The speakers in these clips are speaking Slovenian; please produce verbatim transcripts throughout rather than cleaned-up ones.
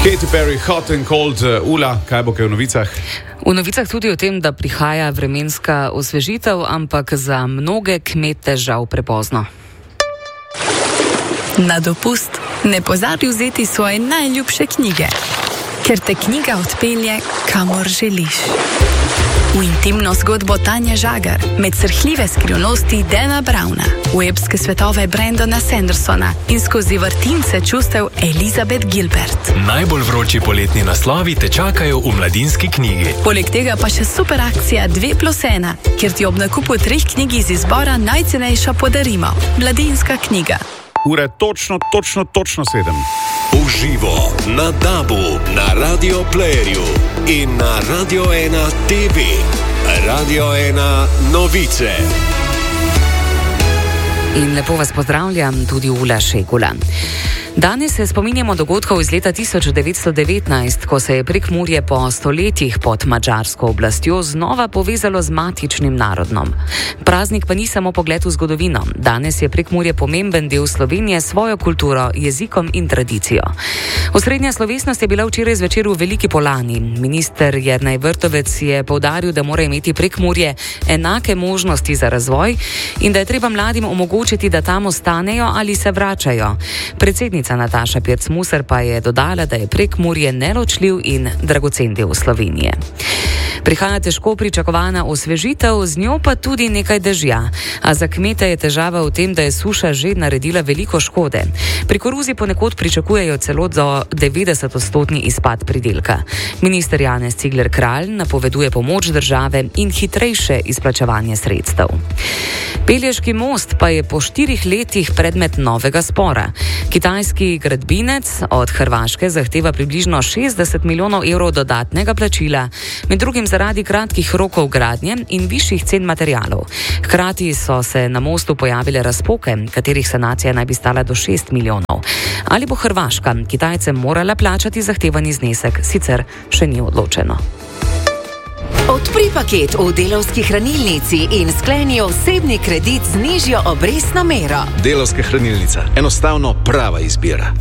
Katy Perry, Hot and Cold. Ula, kaj bo kaj v novicah? V novicah tudi o tem, da prihaja vremenska osvežitev, ampak za mnoge kmete žal prepozno. Na dopust ne pozabi vzeti svoje najljubše knjige, ker te knjiga odpelje, kamor želiš. V intimno zgodbo Tanje Žagar, med srhljive skrivnosti Dana Browna, v epske svetove Brandona Sandersona in skozi vrtince čustev Elizabeth Gilbert. Najbolj vroči poletni naslovi te čakajo v Mladinski knjigi. Poleg tega pa še super akcija dve plus ena, kjer ti ob nakupu treh knjig iz izbora najcenejša podarimo. Mladinska knjiga. Ure točno, točno, točno sedem. Uživo na Dabu, na Radio Playerju in na Radio ena T V. Radio ena novice. In lepo vas pozdravljam, tudi Ula Šegula. Danes se spominjamo dogodkov iz leta tisoč devetsto devetnajst, ko se je Prekmurje po stoletjih pod madžarsko oblastjo znova povezalo z matičnim narodom. Praznik pa ni samo pogled v zgodovino. Danes je Prekmurje pomemben del Slovenije s svojo kulturo, jezikom in tradicijo. Osrednja slovesnost je bila včeraj zvečer v Veliki Polani. Minister Jernej Vrtovec je poudaril, da mora imeti Prekmurje enake možnosti za razvoj in da je treba mladim omogočiti, da tam ostanejo ali se vračajo. Predsednica Nataša Pirc-Musar pa je dodala, da je Prekmurje neločljiv in dragocen del Slovenije. Prihaja težko pričakovana osvežitev, z njo pa tudi nekaj dežja. A za kmete je težava v tem, da je suša že naredila veliko škode. Pri koruzi ponekod pričakujejo celo do devetdeset odstotni izpad pridelka. Minister Janez Cigler Kralj napoveduje pomoč države in hitrejše izplačevanje sredstev. Pelješki most pa je po štirih letih predmet novega spora. Kitajski gradbinec od Hrvaške zahteva približno šestdeset milijonov evrov dodatnega plačila, med drugim zaradi kratkih rokov gradnje in višjih cen materialov. Hkrati so se na mostu pojavile razpoke, katerih sanacija naj bi stala do šest milijonov. Ali bo Hrvaška Kitajcem morala plačati zahtevani znesek, sicer še ni odločeno. Odpri paket v Delavski hranilnici in skleni osebni kredit z nižjo obrestno mero. Delavska hranilnica. Enostavno prava izbira.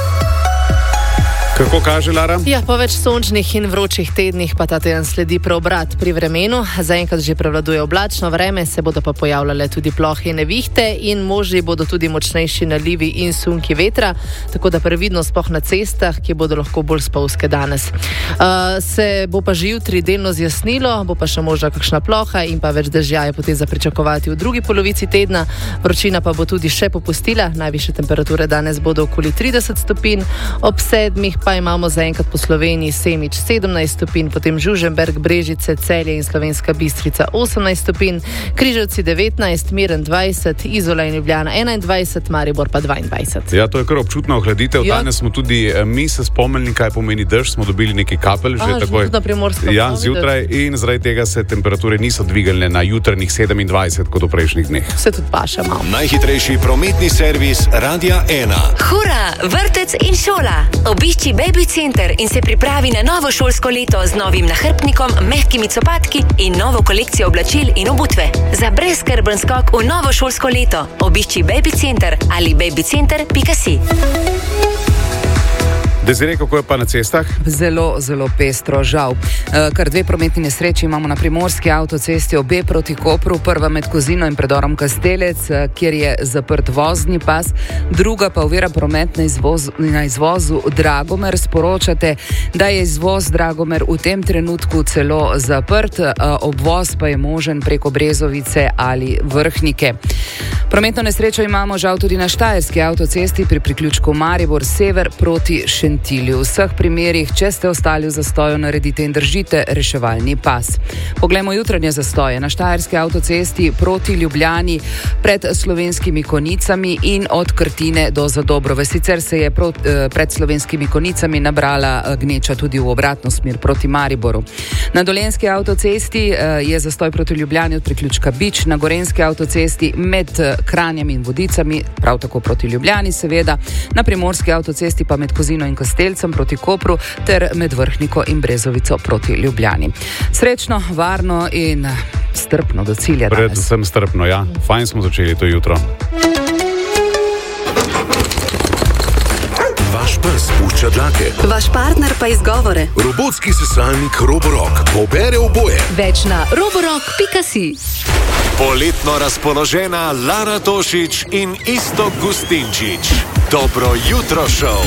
Kako kaže, Lara? Ja, po več sončnih in vročih tednih pa ta teden sledi preobrat pri vremenu. Zaenkrat že prevladuje oblačno vreme, se bodo pa pojavljale tudi plohe in nevihte in možni bodo tudi močnejši nalivi in sunki vetra, tako da previdno sploh na cestah, ki bodo lahko bolj spolzke danes. Uh, se bo pa že jutri delno zjasnilo, bo pa še možna kakšna ploha in pa več dežja je potem za pričakovati v drugi polovici tedna. Vročina pa bo tudi še popustila, najvišje temperature danes bodo okoli trideset stopinj, ob sedmih pa imamo zaenkrat po Sloveniji Semič sedemnajst stopinj, potem Žužemberk, Brežice, Celje in Slovenska Bistrica osemnajst stopinj, Križevci devetnajst, Miren dvajset, Izola in Ljubljana enaindvajset, Maribor pa dvaindvajset. Ja, to je kar občutna ohladitev. Ja. Danes smo tudi mi se spomnili, kaj pomeni dež, smo dobili nekaj kapelj že Aha, takoj. že na Primorskem. Ja, zjutraj in zaradi tega se temperature niso dvignile na jutrnih sedemindvajset kot v prejšnjih dneh. Se tudi paša malo. Najhitrejši prometni servis Radia ena. Hura, vrtec in šola. Obišči Baby Center in se pripravi na novo šolsko leto z novim nahrbtnikom, mehkimi copatki in novo kolekcijo oblačil in obutve. Za brezskrben skok v novo šolsko leto obišči Baby Center ali babycenter pika si. Desiree, kako je pa na cestah? Zelo, zelo pestro, žal. Kar dve prometni nesreči imamo na primorski avtocesti, obe proti Kopru, prva med Kozino in predorom Kastelec, kjer je zaprt vozni pas, druga pa ovira promet na, izvoz, na izvozu Dragomer. Sporočate, da je izvoz Dragomer v tem trenutku celo zaprt, obvoz pa je možen preko Brezovice ali Vrhnike. Prometno nesrečo imamo žal tudi na štajerski avtocesti pri priključku Maribor sever proti Šentilju. V vseh primerih, če ste ostali v zastoju, naredite in držite reševalni pas. Poglejmo jutranje zastoje na štajerski avtocesti proti Ljubljani pred Slovenskimi Konicami in od Krtine do Zadobrove. Sicer se je prot, pred Slovenskimi Konicami nabrala gneča tudi v obratno smer proti Mariboru. Na Dolenjski avtocesti je zastoj proti Ljubljani od priključka Bič, na Gorenjski avtocesti med Kranjem in Vodicami, prav tako proti Ljubljani seveda, na Primorski avtocesti pa med Kozino in Kastelcem proti Kopru ter med Vrhniko in Brezovico proti Ljubljani. Srečno, varno in strpno do cilja danes. Predvsem strpno, ja. Fajn smo začeli to jutro. Vaš Vaš pes pušča dlake. Vaš partner pa izgovore. Robotski sesalnik Roborock pobere oboje. Več na roborock pika si. Poletno razpoložena Lara Tošić in Iztok Gustinčič. Dobro jutro šov.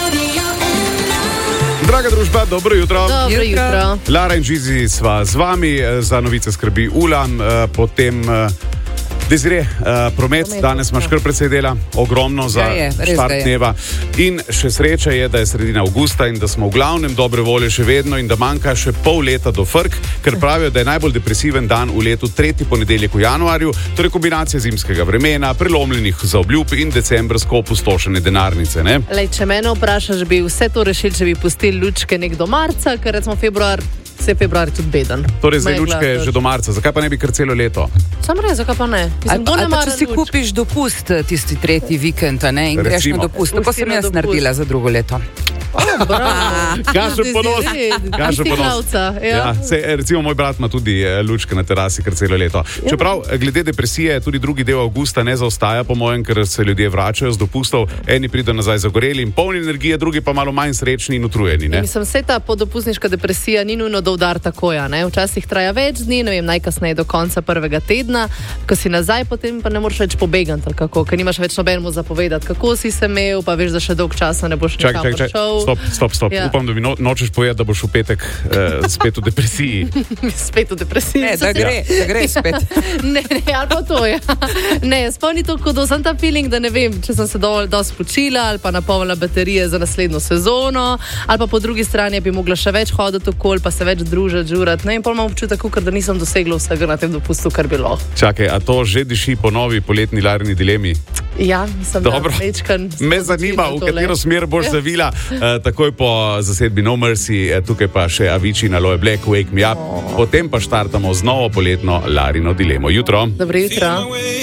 Draga družba, dobro jutro. Dobro jutro. Lara in Žizi sva z vami, za novice skrbi Ula, potem Desire, uh, promet, promet, danes imaš kar precej dela, ogromno za je, štart dneva. In še sreča je, da je sredina avgusta in da smo v glavnem dobre volje še vedno in da manjka še pol leta do frk, ker pravijo, da je najbolj depresiven dan v letu tretji ponedeljek v januarju, torej kombinacija zimskega vremena, prelomljenih zaobljub in decembrsko opustošene denarnice. Ne? Lej, če mene vprašaš, bi vse to rešili, če bi pustili lučke nek do marca, ker recimo februar, vse februar je tudi beden. Torej zdaj lučke že do marca, zakaj pa ne bi kar celo leto? Sam res, zakaj pa ne? Mislim, ali, ali pa če si lučk. Kupiš dopust tisti tretji vikend, ne, in greš na dopust, tako sem jaz naredila za drugo leto. Kašen ponos. Kašen ponos. Ja, se, recimo, moj brat ima tudi lučke na terasi kar celo leto. Čeprav glede depresije tudi drugi del avgusta ne zaostaja, po mojem, ker se ljudje vračajo z dopustov, eni pridejo nazaj zagoreli in polni energije, drugi pa malo manj srečni in utrujeni. Ne? Mislim, se ta podopustniška depresija ni nujno do udar takoja. Ne? Včasih traja več dni, ne vem, najkasneje do konca prvega tedna, ko si nazaj, potem pa ne moreš več pobegati, kako, ker nimaš več nobenemu zapovedati, kako si se imel, pa veš, da še dolg časa ne boš nikamor šel. Stop, stop, stop. Ja. Upam, da mi no, nočeš povedati, da boš v petek eh, spet v depresiji. Spet v depresiji. Ne, da gre, ja. da gre spet. ne, ne, ali pa to je. Ja. Ne, spomni to, kot sem ta feeling, da ne vem, če sem se dovolj dosti počila ali pa napolnila baterije za naslednjo sezono, ali pa po drugi strani bi mogla še več hoditi okoli, pa se več družiti, žurati. Ne, in pol imam občutek, da nisem dosegla vsega na tem dopustu, kar bi bilo. Čakaj, a to že diši po novi poletni Larini dilemi? Ja, mislim, dobro. Da večkan me zanima, v katero smer boš ja. zavila. Uh, takoj po zasedbi No Mercy, uh, tukaj pa še Avicii na Aloe Black, Wake Me Up. Oh. Potem pa štartamo z novo poletno Larino dilemo. Jutro. Dobro jutro.